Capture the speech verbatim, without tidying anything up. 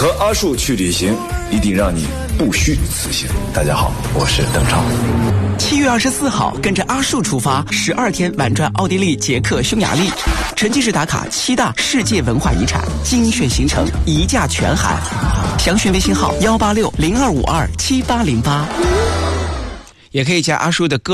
和阿树去旅行，一定让你不虚此行。大家好，我是邓超。 七月二十四号，跟着阿树出发，十二天玩转奥地利、捷克、匈牙利，沉浸式打卡七大世界文化遗产，精选行程，一价全含。详询微信号幺八六零二五二七八零八，也可以加阿树的个